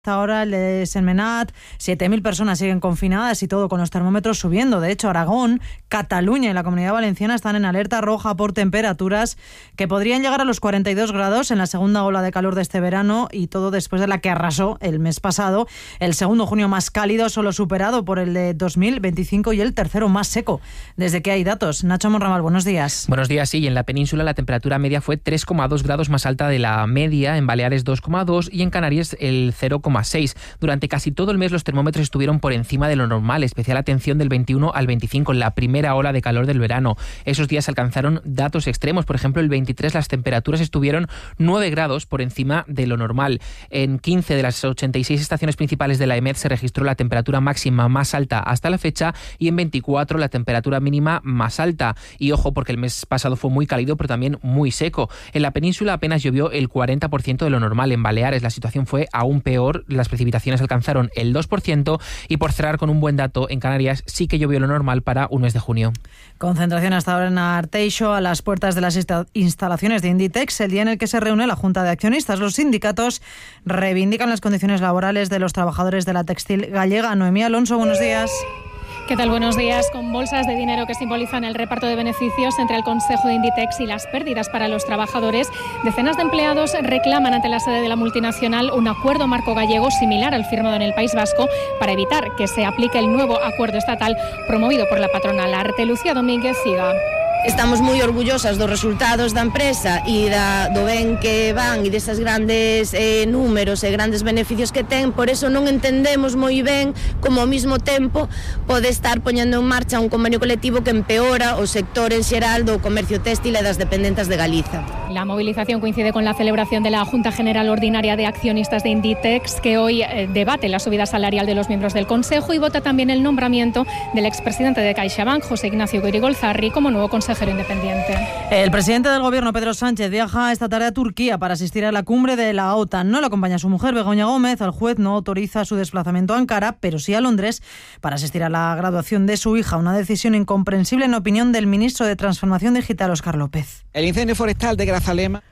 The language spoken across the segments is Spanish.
Ahora el de Sentmenat, 7.000 personas siguen confinadas y todo con los termómetros subiendo. De hecho, Aragón, Cataluña y la Comunidad Valenciana están en alerta roja por temperaturas que podrían llegar a los 42 grados en la segunda ola de calor de este verano, y todo después de la que arrasó el mes pasado. El segundo junio más cálido, solo superado por el de 2025, y el tercero más seco desde que hay datos. Nacho Monramal, buenos días. Buenos días, sí. En la península la temperatura media fue 3,2 grados más alta de la media, en Baleares 2,2 y en Canarias el 0,6. Durante casi todo el mes los termómetros estuvieron por encima de lo normal, especial atención del 21 al 25, en la primera ola de calor del verano. Esos días alcanzaron datos extremos. Por ejemplo, el 23 las temperaturas estuvieron 9 grados por encima de lo normal. En 15 de las 86 estaciones principales de la EMET se registró la temperatura máxima más alta hasta la fecha, y en 24 la temperatura mínima más alta. Y ojo, porque el mes pasado fue muy cálido, pero también muy seco. En la península apenas llovió el 40% de lo normal. En Baleares la situación fue aún peor. Las precipitaciones alcanzaron el 2%, y por cerrar con un buen dato, en Canarias sí que llovió lo normal para un mes de junio. Concentración hasta ahora en Arteixo, a las puertas de las instalaciones de Inditex, el día en el que se reúne la Junta de Accionistas. Los sindicatos reivindican las condiciones laborales de los trabajadores de la textil gallega. Noemí Alonso, buenos días. ¿Qué tal? Buenos días. Con bolsas de dinero que simbolizan el reparto de beneficios entre el Consejo de Inditex y las pérdidas para los trabajadores, decenas de empleados reclaman ante la sede de la multinacional un acuerdo marco gallego similar al firmado en el País Vasco para evitar que se aplique el nuevo acuerdo estatal promovido por la patronal Arte. Lucía Domínguez, siga. Estamos moi orgullosas dos resultados da empresa e do ben que van e desas grandes números e grandes beneficios que ten. Por eso non entendemos moi ben como ao mesmo tempo pode estar poñendo en marcha un convenio colectivo que empeora o sector en xeral do comercio téxtil e das dependentes de Galiza. La movilización coincide con la celebración de la Junta General Ordinaria de Accionistas de Inditex, que hoy debate la subida salarial de los miembros del Consejo y vota también el nombramiento del expresidente de CaixaBank, José Ignacio Goirigolzarri, como nuevo consejero independiente. El presidente del gobierno, Pedro Sánchez, viaja esta tarde a Turquía para asistir a la cumbre de la OTAN. No le acompaña su mujer, Begoña Gómez. El juez no autoriza su desplazamiento a Ankara, pero sí a Londres para asistir a la graduación de su hija. Una decisión incomprensible, en opinión del ministro de Transformación Digital, Óscar López. El incendio forestal de Grazalema.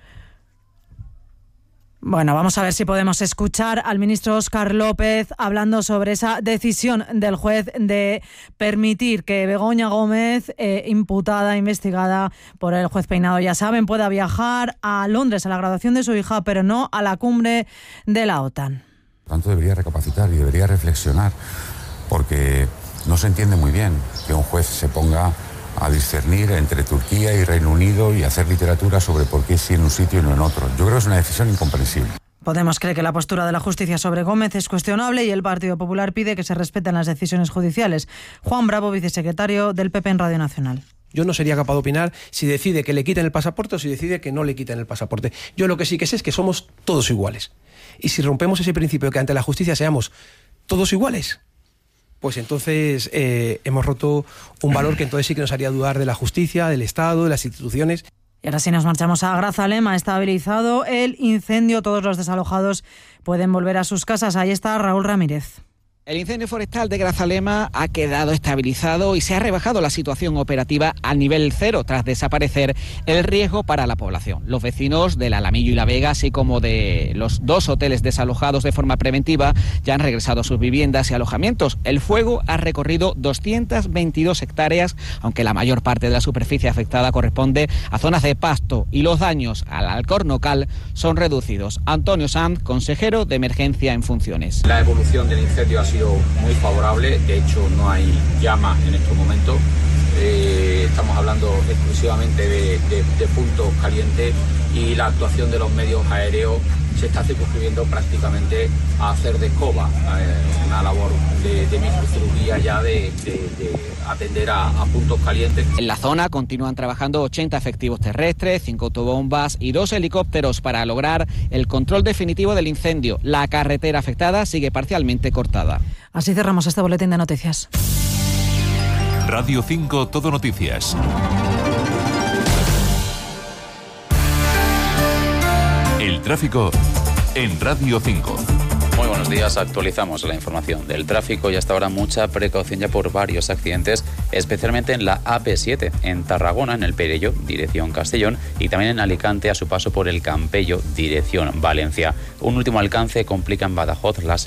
Bueno, vamos a ver si podemos escuchar al ministro Óscar López hablando sobre esa decisión del juez de permitir que Begoña Gómez, imputada, investigada por el juez Peinado, ya saben, pueda viajar a Londres a la graduación de su hija, pero no a la cumbre de la OTAN. Por tanto, debería recapacitar y debería reflexionar, porque no se entiende muy bien que un juez se ponga a discernir entre Turquía y Reino Unido y hacer literatura sobre por qué sí en un sitio y no en otro. Yo creo que es una decisión incomprensible. Podemos cree que la postura de la justicia sobre Gómez es cuestionable y el Partido Popular pide que se respeten las decisiones judiciales. Juan Bravo, vicesecretario del PP en Radio Nacional. Yo no sería capaz de opinar si decide que le quiten el pasaporte o si decide que no le quiten el pasaporte. Yo lo que sí que sé es que somos todos iguales. Y si rompemos ese principio de que ante la justicia seamos todos iguales, pues entonces hemos roto un valor que entonces sí que nos haría dudar de la justicia, del Estado, de las instituciones. Y ahora sí nos marchamos a Grazalema. Estabilizado el incendio, todos los desalojados pueden volver a sus casas. Ahí está Raúl Ramírez. El incendio forestal de Grazalema ha quedado estabilizado y se ha rebajado la situación operativa al nivel cero tras desaparecer el riesgo para la población. Los vecinos del Alamillo y La Vega, así como de los 2 hoteles desalojados de forma preventiva, ya han regresado a sus viviendas y alojamientos. El fuego ha recorrido 222 hectáreas, aunque la mayor parte de la superficie afectada corresponde a zonas de pasto, y los daños al alcornocal son reducidos. Antonio Sanz, consejero de Emergencia en funciones. La evolución del incendio ha sido muy favorable, de hecho no hay llama en estos momentos, estamos hablando exclusivamente de puntos calientes, y la actuación de los medios aéreos se está circunscribiendo prácticamente a hacer de escoba, una labor de microcirugía ya de atender a puntos calientes. En la zona continúan trabajando 80 efectivos terrestres, 5 autobombas y 2 helicópteros para lograr el control definitivo del incendio. La carretera afectada sigue parcialmente cortada. Así cerramos este boletín de noticias. Radio 5 Todo Noticias. El tráfico en Radio 5. Muy buenos días, actualizamos la información del tráfico y hasta ahora mucha precaución ya por varios accidentes, especialmente en la AP7, en Tarragona, en el Perelló, dirección Castellón, y también en Alicante a su paso por el Campello, dirección Valencia. Un último alcance complica en Badajoz las